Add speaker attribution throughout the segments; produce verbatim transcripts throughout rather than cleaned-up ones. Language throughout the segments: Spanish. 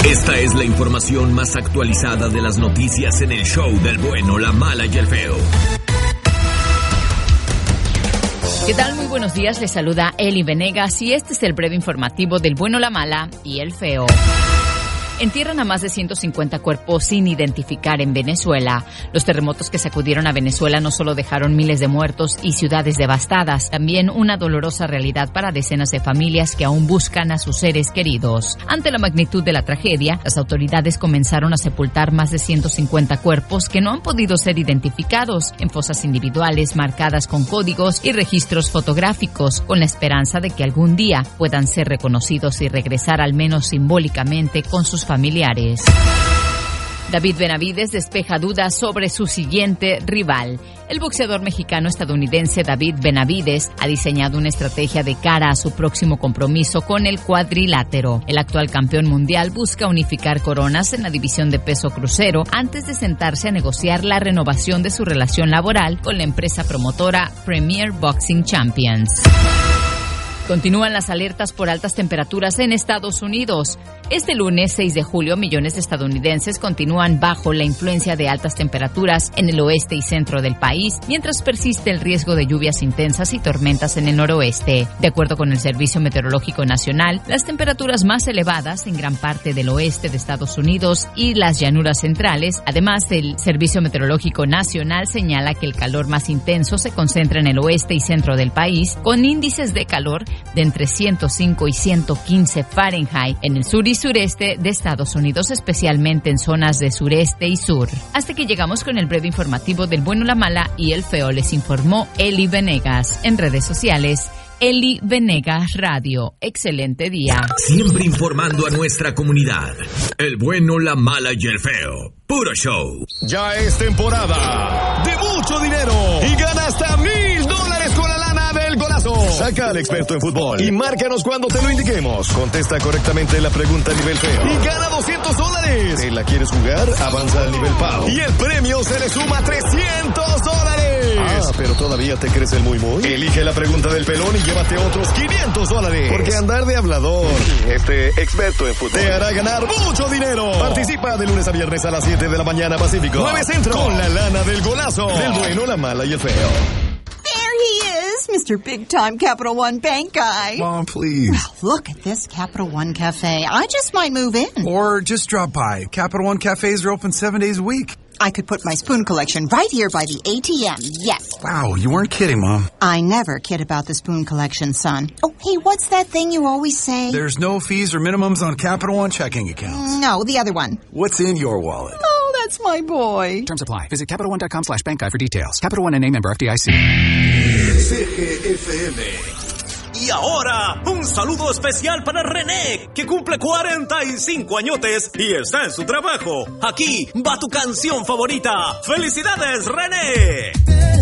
Speaker 1: Esta es la información más actualizada de las noticias en el show del bueno, la mala y el feo.
Speaker 2: ¿Qué tal? Muy buenos días, les saluda Eli Venegas y este es el breve informativo del bueno, la mala y el feo. Entierran a más de ciento cincuenta cuerpos sin identificar en Venezuela. Los terremotos que sacudieron a Venezuela no solo dejaron miles de muertos y ciudades devastadas, también una dolorosa realidad para decenas de familias que aún buscan a sus seres queridos. Ante la magnitud de la tragedia, las autoridades comenzaron a sepultar más de ciento cincuenta cuerpos que no han podido ser identificados en fosas individuales marcadas con códigos y registros fotográficos, con la esperanza de que algún día puedan ser reconocidos y regresar al menos simbólicamente con sus familiares. David Benavides despeja dudas sobre su siguiente rival. El boxeador mexicano-estadounidense David Benavides ha diseñado una estrategia de cara a su próximo compromiso con el cuadrilátero. El actual campeón mundial busca unificar coronas en la división de peso crucero antes de sentarse a negociar la renovación de su relación laboral con la empresa promotora Premier Boxing Champions. Continúan las alertas por altas temperaturas en Estados Unidos. Este lunes seis de julio, millones de estadounidenses continúan bajo la influencia de altas temperaturas en el oeste y centro del país, mientras persiste el riesgo de lluvias intensas y tormentas en el noroeste. De acuerdo con el Servicio Meteorológico Nacional, las temperaturas más elevadas en gran parte del oeste de Estados Unidos y las llanuras centrales. Además, el Servicio Meteorológico Nacional señala que el calor más intenso se concentra en el oeste y centro del país, con índices de calor de entre ciento cinco y ciento quince Fahrenheit en el sur y sureste de Estados Unidos, especialmente en zonas de sureste y sur. Hasta que llegamos con el breve informativo del bueno, la mala y el feo, les informó Eli Venegas. En redes sociales, Eli Venegas Radio. Excelente día.
Speaker 1: Siempre informando a nuestra comunidad. El bueno, la mala y el feo. Puro show.
Speaker 3: Ya es temporada de mucho dinero y gana hasta mil dólares con la lana del golazo. Saca al experto en fútbol y márcanos cuando te lo indiquemos. Contesta correctamente la pregunta a nivel feo y gana doscientos dólares. ¿Te la quieres jugar? Avanza al nivel pavo y el premio se le suma a trescientos dólares. Ah, pero todavía te crees el muy muy. Elige la pregunta del pelón y llévate otros quinientos dólares. Porque andar de hablador, este experto en fútbol, te hará ganar mucho dinero. Participa de lunes a viernes a las siete de la mañana Pacífico, nueve Centro, con la lana del golazo del bueno, la mala y el feo.
Speaker 4: There he is, Mister Big Time Capital One Bank Guy.
Speaker 5: Mom, please.
Speaker 4: Well, look at this Capital One Cafe. I just might move in.
Speaker 5: Or just drop by. Capital One cafes are open seven days a week.
Speaker 4: I could put my spoon collection right here by the A T M, yes.
Speaker 5: Wow, you weren't kidding, Mom.
Speaker 4: I never kid about the spoon collection, son. Oh, hey, what's that thing you always say?
Speaker 5: There's no fees or minimums on Capital One checking accounts.
Speaker 4: No, the other one.
Speaker 5: What's in your wallet?
Speaker 4: Oh, that's my boy.
Speaker 6: Terms apply. Visit CapitalOne.com slash bank guide for details. Capital One N A member F D I C.
Speaker 3: C G F M.
Speaker 7: Y ahora, un saludo especial para René, que cumple cuarenta y cinco añotes y está en su trabajo. Aquí va tu canción favorita. ¡Felicidades, René!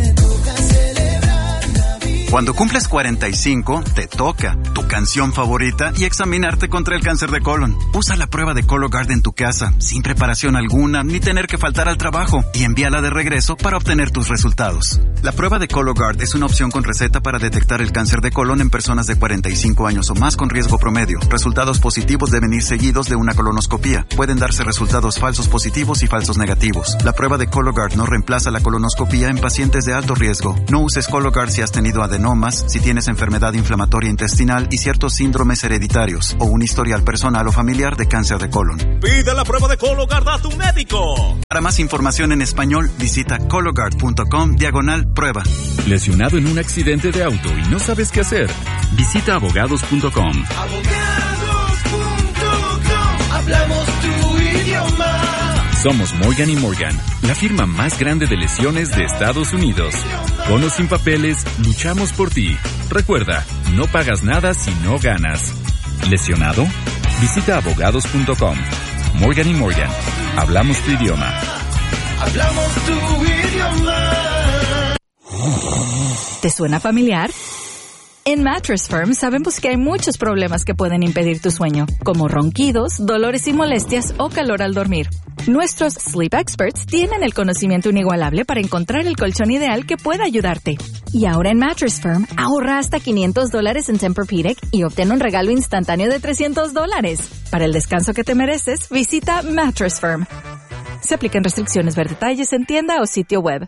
Speaker 8: Cuando cumples cuarenta y cinco, te toca tu canción favorita y examinarte contra el cáncer de colon. Usa la prueba de Cologuard en tu casa, sin preparación alguna, ni tener que faltar al trabajo, y envíala de regreso para obtener tus resultados. La prueba de Cologuard es una opción con receta para detectar el cáncer de colon en personas de cuarenta y cinco años o más con riesgo promedio. Resultados positivos deben ir seguidos de una colonoscopía. Pueden darse resultados falsos positivos y falsos negativos. La prueba de Cologuard no reemplaza la colonoscopía en pacientes de alto riesgo. No uses Cologuard si has tenido adenomas, si tienes enfermedad inflamatoria intestinal y ciertos síndromes hereditarios o un historial personal o familiar de cáncer de colon.
Speaker 7: Pide la prueba de Cologuard a tu médico.
Speaker 8: Para más información en español, visita cologuard.com diagonal prueba.
Speaker 9: ¿Lesionado en un accidente de auto y no sabes qué hacer? Visita abogados punto com.
Speaker 3: Abogados punto com. Hablamos tu idioma.
Speaker 9: Somos Morgan y Morgan, la firma más grande de lesiones de Estados Unidos. Con o sin papeles, luchamos por ti. Recuerda, no pagas nada si no ganas. ¿Lesionado? Visita abogados punto com. Morgan y Morgan, hablamos tu idioma.
Speaker 3: Hablamos tu idioma.
Speaker 10: ¿Te suena familiar? En Mattress Firm sabemos que hay muchos problemas que pueden impedir tu sueño, como ronquidos, dolores y molestias o calor al dormir. Nuestros Sleep Experts tienen el conocimiento inigualable para encontrar el colchón ideal que pueda ayudarte. Y ahora en Mattress Firm, ahorra hasta quinientos dólares en Tempur-Pedic y obtén un regalo instantáneo de trescientos dólares. Para el descanso que te mereces, visita Mattress Firm. Se aplican restricciones, ver detalles en tienda o sitio web.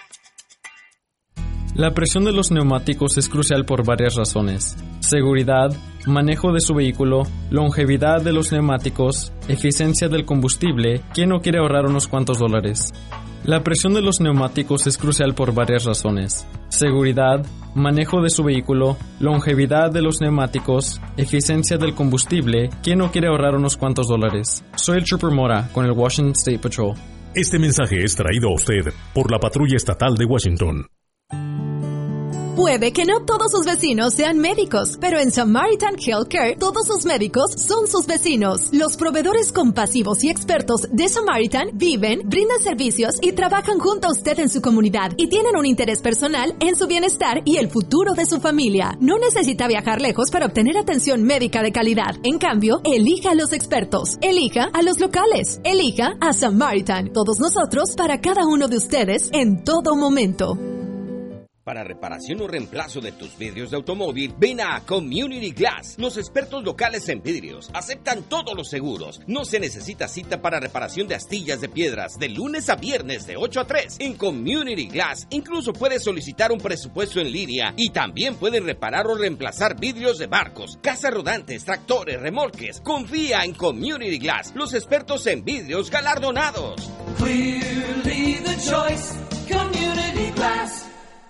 Speaker 11: La presión de los neumáticos es crucial por varias razones: seguridad, manejo de su vehículo, longevidad de los neumáticos, eficiencia del combustible. ¿Quién no quiere ahorrar unos cuantos dólares? La presión de los neumáticos es crucial por varias razones: seguridad, manejo de su vehículo, longevidad de los neumáticos, eficiencia del combustible. ¿Quién no quiere ahorrar unos cuantos dólares? Soy el Trooper Mora con el Washington State Patrol.
Speaker 12: Este mensaje es traído a usted por la Patrulla Estatal de Washington.
Speaker 13: Puede que no todos sus vecinos sean médicos, pero en Samaritan Healthcare todos sus médicos son sus vecinos. Los proveedores compasivos y expertos de Samaritan viven, brindan servicios y trabajan junto a usted en su comunidad y tienen un interés personal en su bienestar y el futuro de su familia. No necesita viajar lejos para obtener atención médica de calidad. En cambio, elija a los expertos, elija a los locales, elija a Samaritan. Todos nosotros para cada uno de ustedes en todo momento.
Speaker 14: Para reparación o reemplazo de tus vidrios de automóvil, ven a Community Glass. Los expertos locales en vidrios aceptan todos los seguros. No se necesita cita para reparación de astillas de piedras de lunes a viernes de ocho a tres. En Community Glass incluso puedes solicitar un presupuesto en línea y también pueden reparar o reemplazar vidrios de barcos, casas rodantes, tractores, remolques. Confía en Community Glass, los expertos en vidrios galardonados.
Speaker 15: Clearly the choice, Community Glass.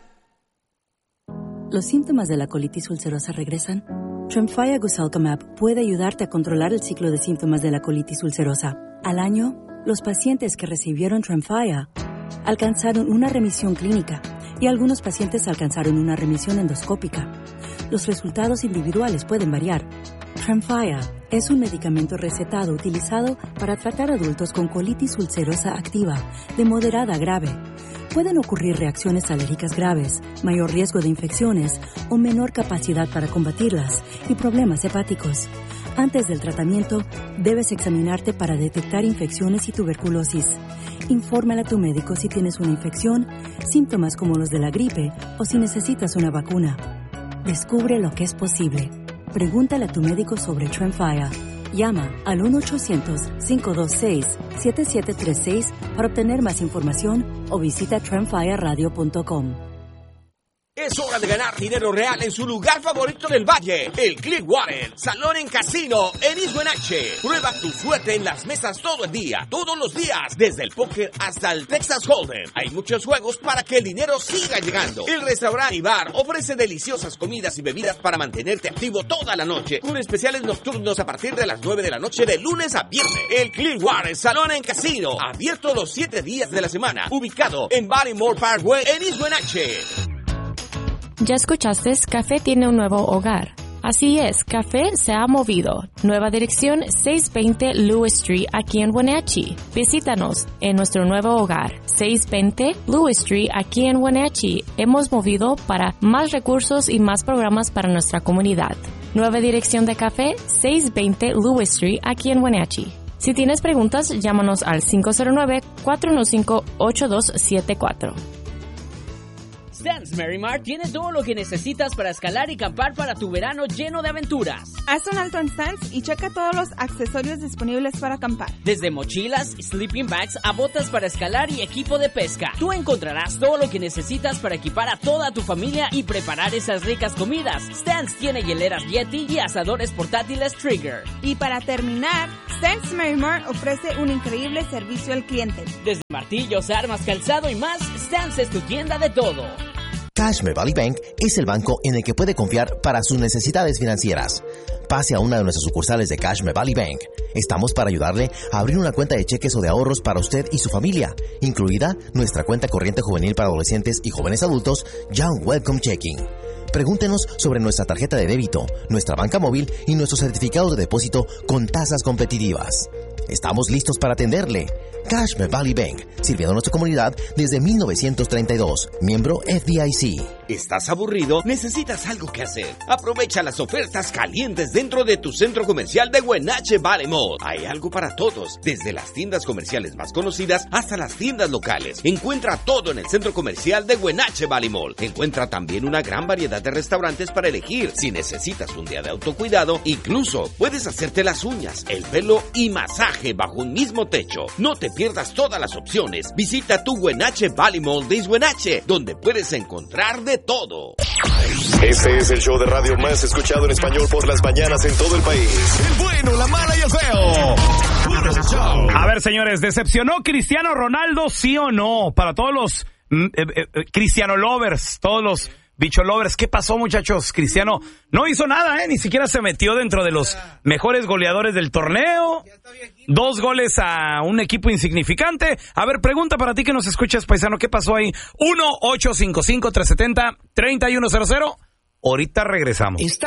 Speaker 16: ¿Los síntomas de la colitis ulcerosa regresan? Tremfya Guselkumab puede ayudarte a controlar el ciclo de síntomas de la colitis ulcerosa. Al año, los pacientes que recibieron Tremfya alcanzaron una remisión clínica y algunos pacientes alcanzaron una remisión endoscópica. Los resultados individuales pueden variar. Tremfya es un medicamento recetado utilizado para tratar adultos con colitis ulcerosa activa de moderada a grave. Pueden ocurrir reacciones alérgicas graves, mayor riesgo de infecciones o menor capacidad para combatirlas y problemas hepáticos. Antes del tratamiento, debes examinarte para detectar infecciones y tuberculosis. Infórmale a tu médico si tienes una infección, síntomas como los de la gripe o si necesitas una vacuna. Descubre lo que es posible. Pregúntale a tu médico sobre Tremfya. Llama al uno ochocientos, cinco dos seis, siete siete tres seis para obtener más información o visita tremfya radio punto com.
Speaker 14: Es hora de ganar dinero real en su lugar favorito del valle, el Clearwater Salón en Casino en East Wenatchee. Prueba tu suerte en las mesas todo el día, todos los días, desde el póker hasta el Texas Hold'em. Hay muchos juegos para que el dinero siga llegando. El restaurante y bar ofrece deliciosas comidas y bebidas para mantenerte activo toda la noche, con especiales nocturnos a partir de las nueve de la noche de lunes a viernes. El Clearwater Salón en Casino, abierto los siete días de la semana, ubicado en Baltimore Parkway en East Wenatchee.
Speaker 17: ¿Ya escuchaste? Café tiene un nuevo hogar. Así es, Café se ha movido. Nueva dirección seiscientos veinte Lewis Street aquí en Wenatchee. Visítanos en nuestro nuevo hogar, seiscientos veinte Lewis Street aquí en Wenatchee. Hemos movido para más recursos y más programas para nuestra comunidad. Nueva dirección de Café, seiscientos veinte Lewis Street aquí en Wenatchee. Si tienes preguntas, llámanos al cinco cero nueve, cuatro uno cinco, ocho dos siete cuatro.
Speaker 18: Stans Merrimar tiene todo lo que necesitas para escalar y acampar para tu verano lleno de aventuras.
Speaker 19: Haz un alto en Stans y checa todos los accesorios disponibles para acampar.
Speaker 18: Desde mochilas, sleeping bags a botas para escalar y equipo de pesca. Tú encontrarás todo lo que necesitas para equipar a toda tu familia y preparar esas ricas comidas. Stans tiene hieleras Yeti y asadores portátiles Trigger.
Speaker 19: Y para terminar, Stans Merrimar ofrece un increíble servicio al cliente.
Speaker 18: Desde martillos, armas, calzado y más, Stans es tu tienda de todo.
Speaker 20: Cashmere Valley Bank es el banco en el que puede confiar para sus necesidades financieras. Pase a una de nuestras sucursales de Cashmere Valley Bank. Estamos para ayudarle a abrir una cuenta de cheques o de ahorros para usted y su familia, incluida nuestra cuenta corriente juvenil para adolescentes y jóvenes adultos, Young Welcome Checking. Pregúntenos sobre nuestra tarjeta de débito, nuestra banca móvil y nuestros certificados de depósito con tasas competitivas. Estamos listos para atenderle. Cash Valley Bank, sirviendo a nuestra comunidad desde mil novecientos treinta y dos. Miembro F D I C.
Speaker 14: ¿Estás aburrido? ¿Necesitas algo que hacer? Aprovecha las ofertas calientes dentro de tu centro comercial de Wenatchee Valley Mall. Hay algo para todos, desde las tiendas comerciales más conocidas hasta las tiendas locales. Encuentra todo en el centro comercial de Wenatchee Valley Mall. Encuentra también una gran variedad de restaurantes para elegir. Si necesitas un día de autocuidado, incluso puedes hacerte las uñas, el pelo y masaje bajo un mismo techo. No te pierdas todas las opciones. Visita tu Wenatchee Valley Mall de East Wenatchee, donde puedes encontrar de todo.
Speaker 3: Este es el show de radio más escuchado en español por las mañanas en todo el país. El bueno, la mala y el feo. Puro show.
Speaker 21: A ver, señores, ¿decepcionó Cristiano Ronaldo, sí o no? Para todos los mm, eh, eh, Cristiano lovers, todos los bicho lovers, ¿qué pasó, muchachos? Cristiano no hizo nada, ¿eh? Ni siquiera se metió dentro de los mejores goleadores del torneo. Dos goles a un equipo insignificante. A ver, pregunta para ti que nos escuchas, paisano, ¿qué pasó ahí? uno ocho cinco cinco, tres siete cero, tres uno cero cero. Ahorita regresamos.